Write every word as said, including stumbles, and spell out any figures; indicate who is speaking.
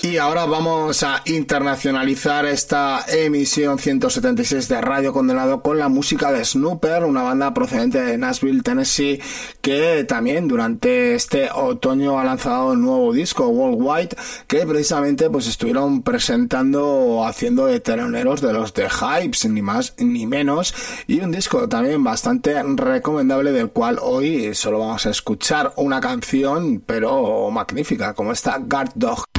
Speaker 1: Y ahora vamos a internacionalizar esta emisión ciento setenta y seis de Radio Condenado con la música de Snooper, una banda procedente de Nashville, Tennessee, que también durante este otoño ha lanzado un nuevo disco, Worldwide, que precisamente pues estuvieron presentando, haciendo de teloneros de los The Hypes, ni más ni menos, y un disco también bastante recomendable, del cual hoy solo vamos a escuchar una canción, pero magnífica, como esta Guard Dog.